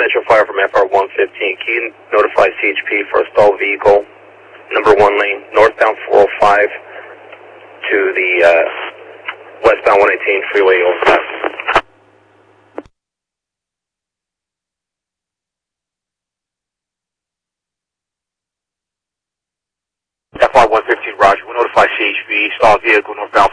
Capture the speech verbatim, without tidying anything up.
Metro Fire from F R one fifteen. Can you notify C H P for a stalled vehicle, number one lane, northbound four oh five to the uh, westbound one eighteen freeway overpass? F R one fifteen, Roger. We'll notify C H P, stalled vehicle, northbound